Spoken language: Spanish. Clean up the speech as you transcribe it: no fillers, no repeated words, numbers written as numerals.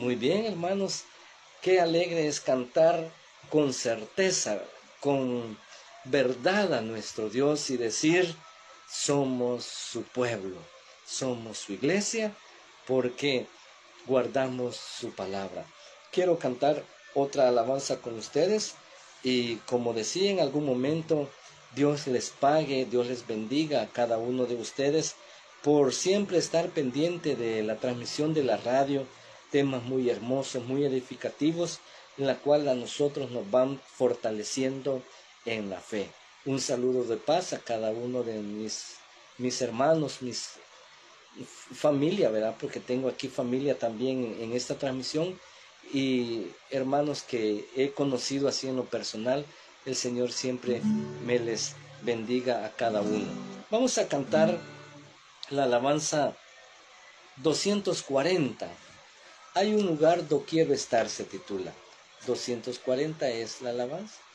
Muy bien, hermanos, qué alegre es cantar con certeza, con verdad a nuestro Dios y decir, somos su pueblo, somos su iglesia, porque guardamos su palabra. Quiero cantar otra alabanza con ustedes y como decía en algún momento, Dios les pague, Dios les bendiga a cada uno de ustedes por siempre estar pendiente de la transmisión de la radio, temas muy hermosos, muy edificativos, en la cual a nosotros nos van fortaleciendo en la fe. Un saludo de paz a cada uno de mis hermanos, mis familia, ¿verdad? Porque tengo aquí familia también en esta transmisión y hermanos que he conocido así en lo personal. El Señor siempre me les bendiga a cada uno. Vamos a cantar la alabanza 240. Hay un lugar donde quiero estar, se titula. 240 es la alabanza.